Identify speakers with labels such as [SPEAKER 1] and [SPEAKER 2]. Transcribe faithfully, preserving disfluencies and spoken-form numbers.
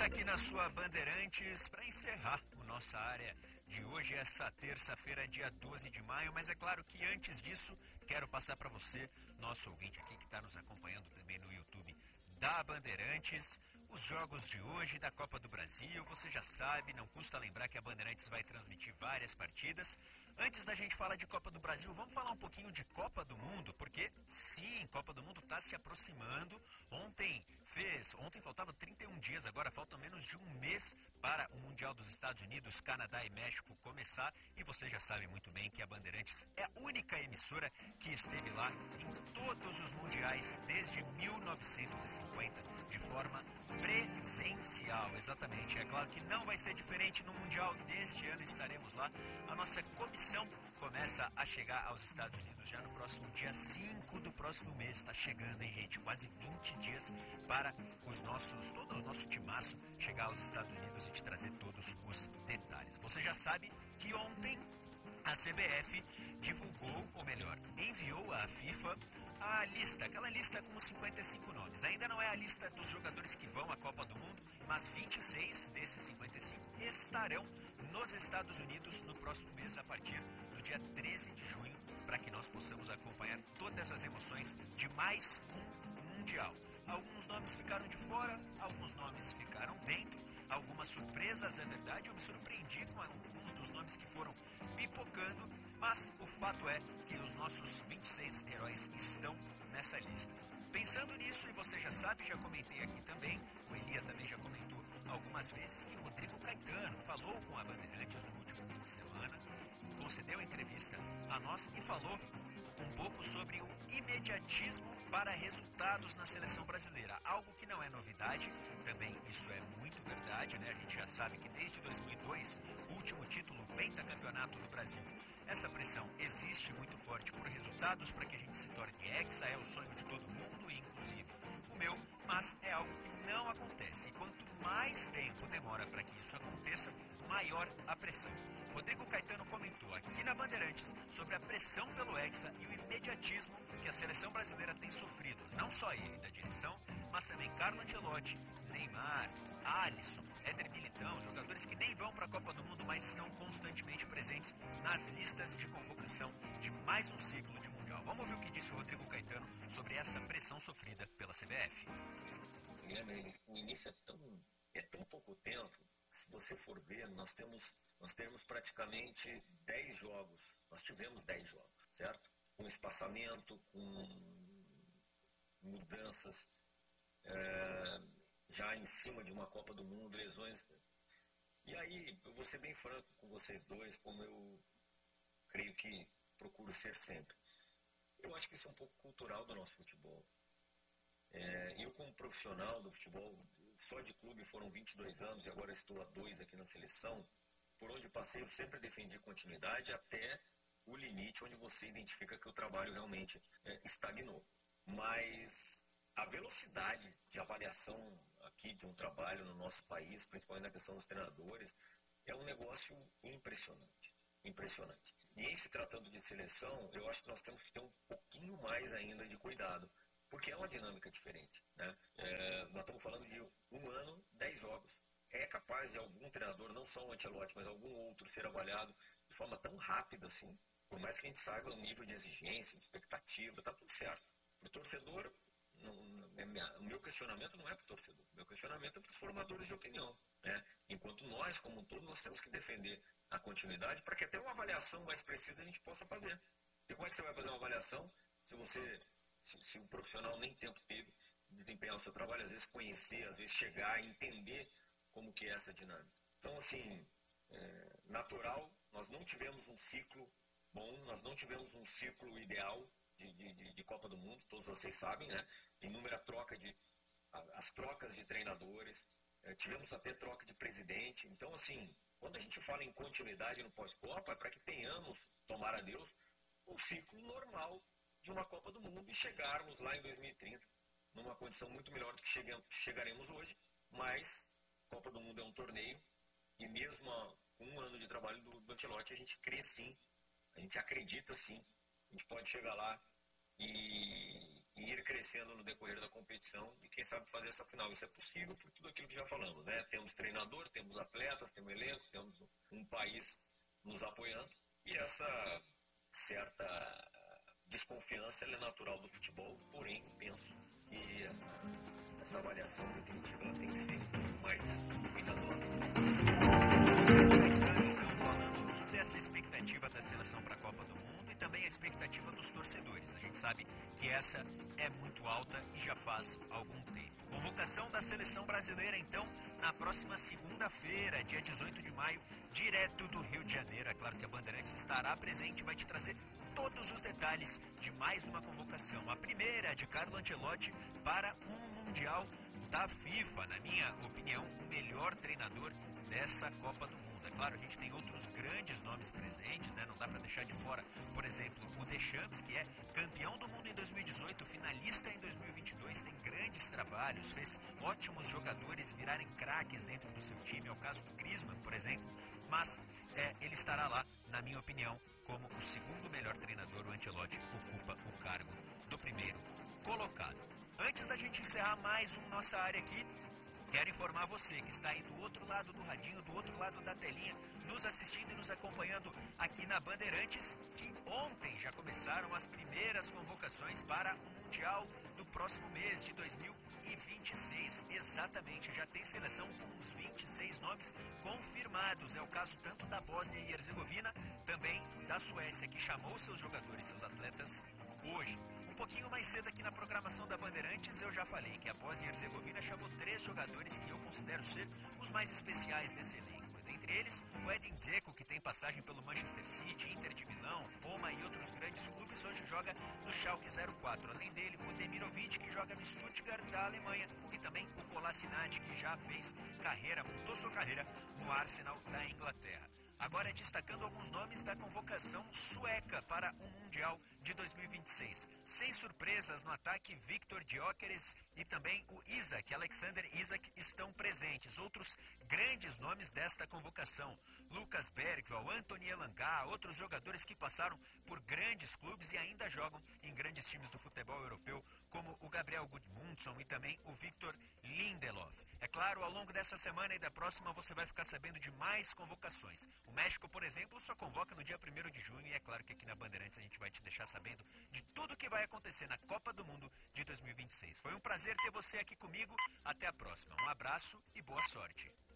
[SPEAKER 1] aqui na sua Bandeirantes para encerrar a nossa área de hoje, essa terça-feira, dia doze de maio. Mas é claro que antes disso, quero passar para você, nosso ouvinte aqui que está nos acompanhando também no YouTube da Bandeirantes, os jogos de hoje da Copa do Brasil. Você já sabe, não custa lembrar que a Bandeirantes vai transmitir várias partidas. Antes da gente falar de Copa do Brasil, vamos falar um pouquinho de Copa do Mundo, porque sim, Copa do Mundo está se aproximando. Ontem fez, ontem faltavam trinta e um dias, agora falta menos de um mês para o Mundial dos Estados Unidos, Canadá e México começar. E você já sabe muito bem que a Bandeirantes é a única emissora que esteve lá em todos os mundiais desde mil novecentos e cinquenta, de forma presencial. Exatamente, é claro que não vai ser diferente no Mundial deste ano, estaremos lá. A nossa comissão começa a chegar aos Estados Unidos já no próximo dia cinco do próximo mês. Está chegando, hein, gente? Quase vinte dias para os nossos, todo o nosso timaço chegar aos Estados Unidos e te trazer todos os detalhes. Você já sabe que ontem a C B F divulgou, ou melhor, enviou à FIFA a lista, aquela lista com os cinquenta e cinco nomes. Ainda não é a lista dos jogadores que vão à Copa do Mundo, mas vinte e seis desses cinquenta e cinco estarão nos Estados Unidos no próximo mês, a partir do dia treze de junho, para que nós possamos acompanhar todas as emoções de mais um Mundial. Alguns nomes ficaram de fora, alguns nomes ficaram dentro, algumas surpresas, é verdade. Eu me surpreendi com alguns dos nomes que foram pipocando, mas o fato é que os nossos vinte e seis heróis estão nessa lista. Pensando nisso, e você já sabe, já comentei aqui também, o Elia também já comentou algumas vezes, que o Rodrigo Caetano falou com a Bandeirantes no último fim de semana, concedeu entrevista a nós e falou um pouco sobre o imediatismo para resultados na seleção brasileira. Algo que não é novidade, também isso é muito verdade, né? A gente já sabe que desde dois mil e dois, o último título pentacampeonato do Brasil, essa pressão existe muito forte por resultados para que a gente se torne hexa, é o sonho de todo mundo, inclusive o meu, mas é algo que não acontece. E quanto mais tempo demora para que isso aconteça, maior a pressão. Rodrigo Caetano comentou aqui na Bandeirantes sobre a pressão pelo hexa e o imediatismo que a seleção brasileira tem sofrido. Não só ele da direção, mas também Carlo Ancelotti, Neymar, Alisson, Éder Militão, jogadores que nem vão para a Copa do Mundo, mas estão constantemente presentes nas listas de convocação de mais um ciclo de Mundial. Vamos ouvir o que disse o Rodrigo Caetano sobre essa pressão sofrida pela C B F.
[SPEAKER 2] O início é tão, é tão pouco tempo. Se você for ver, nós temos, nós temos praticamente dez jogos. Nós tivemos dez jogos, certo? Com espaçamento, com mudanças, é, já em cima de uma Copa do Mundo, lesões. E aí, eu vou ser bem franco com vocês dois, como eu creio que procuro ser sempre. Eu acho que isso é um pouco cultural do nosso futebol. É, eu, como profissional do futebol, só de clube foram vinte e dois anos e agora estou há dois aqui na seleção. Por onde passei, eu sempre defendi continuidade até o limite onde você identifica que o trabalho realmente é, estagnou. Mas a velocidade de avaliação aqui de um trabalho no nosso país, principalmente na questão dos treinadores, é um negócio impressionante. Impressionante. E em se tratando de seleção, eu acho que nós temos que ter um pouquinho mais ainda de cuidado, porque é uma dinâmica diferente, né? É, nós estamos falando de um ano, dez jogos. É capaz de algum treinador, não só o Ancelotti, mas algum outro, ser avaliado de forma tão rápida assim, por mais que a gente saiba o nível de exigência, de expectativa, está tudo certo. Para o torcedor, não, o meu questionamento não é para o torcedor, o meu questionamento é para os formadores de opinião, né? Enquanto nós, como um todo, nós temos que defender a continuidade para que até uma avaliação mais precisa a gente possa fazer. E como é que você vai fazer uma avaliação se você... Se, se o profissional nem tempo teve de desempenhar o seu trabalho, às vezes conhecer, às vezes chegar e entender como que é essa dinâmica. Então, assim, é, natural, nós não tivemos um ciclo bom, nós não tivemos um ciclo ideal de, de, de Copa do Mundo, todos vocês sabem, né? Inúmera troca de, as trocas de treinadores, é, tivemos até troca de presidente. Então, assim, quando a gente fala em continuidade no pós-Copa, é para que tenhamos, tomara Deus, um ciclo normal de uma Copa do Mundo e chegarmos lá em dois mil e trinta numa condição muito melhor do que chegaremos hoje, mas Copa do Mundo é um torneio e mesmo com um ano de trabalho do, do Ancelotti, a gente crê sim, a gente acredita sim, a gente pode chegar lá e, e ir crescendo no decorrer da competição e quem sabe fazer essa final. Isso é possível por tudo aquilo que já falamos, né? Temos treinador, temos atletas, temos elenco, temos um país nos apoiando e essa certa desconfiança ela é natural do futebol, porém penso que essa avaliação definitiva ela tem que ser mais cuidadosa.
[SPEAKER 1] Então, falando sobre essa expectativa da seleção para a Copa do Mundo e também a expectativa dos torcedores. A gente sabe que essa é muito alta e já faz algum tempo. Convocação da seleção brasileira, então, na próxima segunda-feira, dia dezoito de maio, direto do Rio de Janeiro. É claro que a Bandeirantes estará presente e vai te trazer todos os detalhes de mais uma convocação. A primeira de Carlo Ancelotti para um Mundial da FIFA. Na minha opinião, o melhor treinador dessa Copa do Mundo. É claro, a gente tem outros grandes nomes presentes, né? Não dá para deixar de fora, por exemplo, o Deschamps, que é campeão do mundo em dois mil e dezoito, finalista em dois mil e vinte e dois, tem grandes trabalhos, fez ótimos jogadores virarem craques dentro do seu time, é o caso do Griezmann, por exemplo, mas é, ele estará lá, na minha opinião, como o segundo melhor treinador. O Ancelotti ocupa o cargo do primeiro colocado. Antes da gente encerrar mais um Nossa Área aqui, quero informar você que está aí do outro lado do radinho, do outro lado da telinha, nos assistindo e nos acompanhando aqui na Bandeirantes, que ontem já começaram as primeiras convocações para o Mundial do próximo mês de dois mil e vinte e seis. Exatamente, já tem seleção com uns vinte e seis nomes confirmados. É o caso tanto da Bósnia e Herzegovina, também da Suécia, que chamou seus jogadores, seus atletas, hoje. Um pouquinho mais cedo aqui na programação da Bandeirantes, eu já falei que a Bósnia e Herzegovina chamou três jogadores que eu considero ser os mais especiais desse elenco. Dentre eles, o Edin Dzeko, que tem passagem pelo Manchester City, Inter de Milão, Roma e outros grandes clubes, hoje joga no Schalke zero quatro. Além dele, o Demirovic, que joga no Stuttgart da Alemanha, e também o Kolasinac, que já fez carreira, montou sua carreira no Arsenal da Inglaterra. Agora destacando alguns nomes da convocação sueca para o Mundial de dois mil e vinte e seis. Sem surpresas no ataque, Viktor Gyökeres e também o Isak, Alexander Isak, estão presentes. Outros grandes nomes desta convocação: Lucas Bergvall, Anthony Elanga, outros jogadores que passaram por grandes clubes e ainda jogam em grandes times do futebol europeu, como o Gabriel Gudmundsson e também o Victor Lindelof. É claro, ao longo dessa semana e da próxima você vai ficar sabendo de mais convocações. O México, por exemplo, só convoca no dia primeiro de junho e é claro que aqui na Bandeirantes a gente vai te deixar sabendo de tudo que vai acontecer na Copa do Mundo de dois mil e vinte e seis. Foi um prazer ter você aqui comigo. Até a próxima. Um abraço e boa sorte.